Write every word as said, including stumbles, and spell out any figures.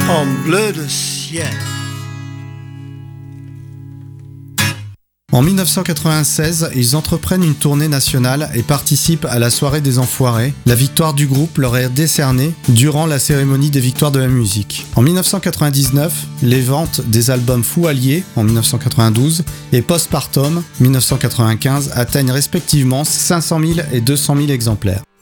En bleu de ciel. En dix-neuf cent quatre-vingt-seize, ils entreprennent une tournée nationale et participent à la soirée des Enfoirés. La victoire du groupe leur est décernée durant la cérémonie des victoires de la musique. En dix-neuf cent quatre-vingt-dix-neuf, les ventes des albums Fou Allié en dix-neuf cent quatre-vingt-douze et Postpartum dix-neuf cent quatre-vingt-quinze atteignent respectivement cinq cent mille et deux cent mille exemplaires.